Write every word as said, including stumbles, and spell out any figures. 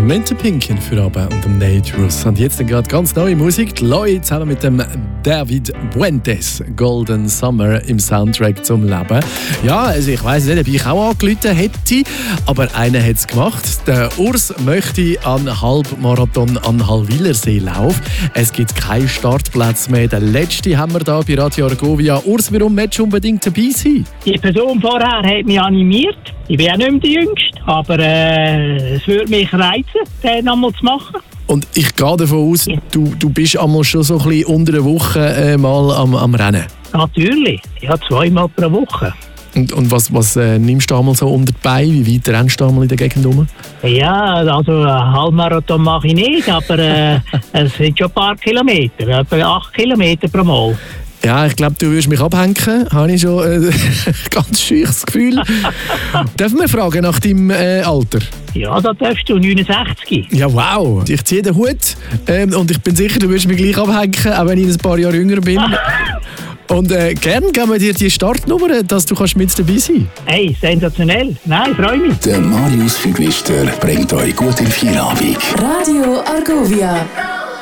Menta Pinkin für Abend und dem Nate Russ. Und jetzt gerade ganz neue Musik. Die Loi zusammen mit dem David Buentes. Golden Summer im Soundtrack zum Leben. Ja, also ich weiss nicht, ob ich auch angerufen hätte, aber einer hat es gemacht. Der Urs möchte an Halbmarathon an Hallwilersee laufen. Es gibt keinen Startplatz mehr. Den letzten haben wir da bei Radio Argovia. Urs, warum willst du unbedingt dabei sein? Die Person vorher hat mich animiert. Ich bin auch nicht mehr die Jüngste, aber äh, es würde mich reizen, den einmal zu machen. Und ich gehe davon aus, du, du bist einmal schon so ein bisschen unter der Woche äh, mal am, am Rennen. Natürlich, ja, zweimal pro Woche. Und, und was, was äh, nimmst du einmal so unter die Beine? Wie weit rennst du einmal in der Gegend rum? Ja, also einen Halbmarathon mache ich nicht, aber äh, es sind schon ein paar Kilometer, etwa acht Kilometer pro Mal. Ja, ich glaube, du würdest mich abhängen, habe ich schon ein äh, ganz scheues Gefühl. Dürfen wir fragen nach deinem äh, Alter? Ja, da darfst du, neunundsechzig. Ja, wow. Ich ziehe den Hut ähm, und ich bin sicher, du würdest mich gleich abhängen, auch wenn ich ein paar Jahre jünger bin. Und äh, gern geben wir dir die Startnummer, dass du kannst mit dabei sein kannst. Hey, sensationell. Nein, ich freue mich. Der Marius Füglister bringt euch gut in Feierabend. Radio Argovia.